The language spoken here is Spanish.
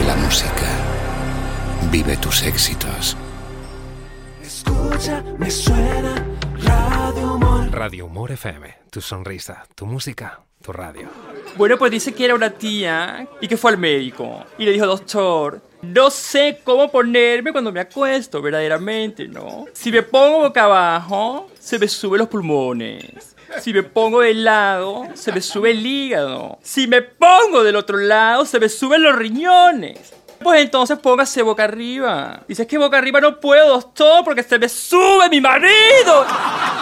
la música. Vive tus éxitos. Escucha, me suena Radio Humor. Radio Humor FM, tu sonrisa, tu música, tu radio. Bueno, pues dice que era una tía y que fue al médico. Y le dijo, doctor, no sé cómo ponerme cuando me acuesto, verdaderamente, ¿no? Si me pongo boca abajo, se me suben los pulmones. Si me pongo de lado, se me sube el hígado. Si me pongo del otro lado, se me suben los riñones. Pues entonces póngase boca arriba. Dice, es que boca arriba no puedo, doctor, porque se me sube mi marido.